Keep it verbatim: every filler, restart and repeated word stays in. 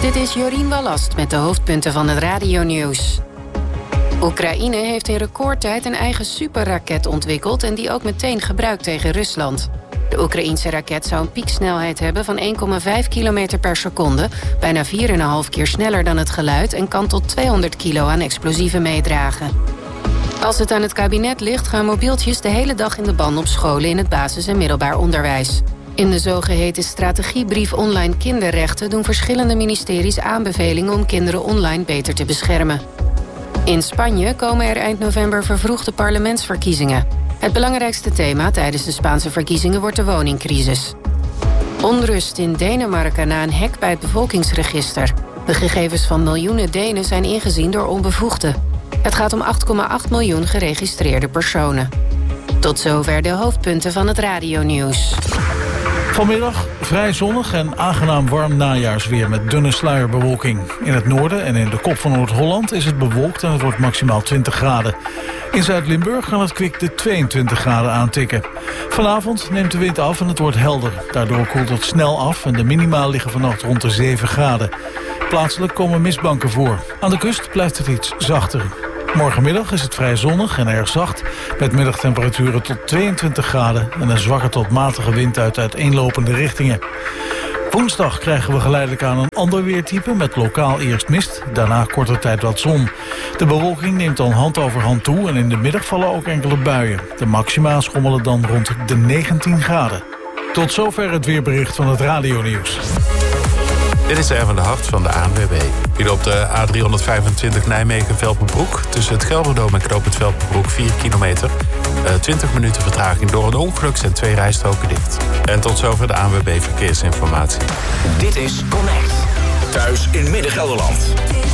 Dit is Jorien Wallast met de hoofdpunten van het radionieuws. Oekraïne heeft in recordtijd een eigen superraket ontwikkeld en die ook meteen gebruikt tegen Rusland. De Oekraïense raket zou een pieksnelheid hebben van één komma vijf kilometer per seconde, bijna vier komma vijf keer sneller dan het geluid en kan tot tweehonderd kilo aan explosieven meedragen. Als het aan het kabinet ligt, gaan mobieltjes de hele dag in de ban op scholen in het basis- en middelbaar onderwijs. In de zogeheten strategiebrief online kinderrechten doen verschillende ministeries aanbevelingen om kinderen online beter te beschermen. In Spanje komen er eind november vervroegde parlementsverkiezingen. Het belangrijkste thema tijdens de Spaanse verkiezingen wordt de woningcrisis. Onrust in Denemarken na een hack bij het bevolkingsregister. De gegevens van miljoenen Denen zijn ingezien door onbevoegden. Het gaat om acht komma acht miljoen geregistreerde personen. Tot zover de hoofdpunten van het radionieuws. Vanmiddag vrij zonnig en aangenaam warm najaarsweer met dunne sluierbewolking. In het noorden en in de kop van Noord-Holland is het bewolkt en het wordt maximaal twintig graden. In Zuid-Limburg kan het kwik de tweeëntwintig graden aantikken. Vanavond neemt de wind af en het wordt helder. Daardoor koelt het snel af en de minima liggen vannacht rond de zeven graden. Plaatselijk komen mistbanken voor. Aan de kust blijft het iets zachter. Morgenmiddag is het vrij zonnig en erg zacht, met middagtemperaturen tot tweeëntwintig graden en een zwakke tot matige wind uit uiteenlopende richtingen. Woensdag krijgen we geleidelijk aan een ander weertype met lokaal eerst mist, daarna korte tijd wat zon. De bewolking neemt dan hand over hand toe en in de middag vallen ook enkele buien. De maxima schommelen dan rond de negentien graden. Tot zover het weerbericht van het radionieuws. Dit is Erwin de Hart van de A N W B. Hier op de A driehonderdvijfentwintig Nijmegen-Velpenbroek. Tussen het Gelderdoom en Knoop het Velpenbroek vier kilometer. Uh, twintig minuten vertraging door een ongeluk zijn twee rijstroken dicht. En tot zover de A N W B Verkeersinformatie. Dit is Connect. Thuis in Midden-Gelderland.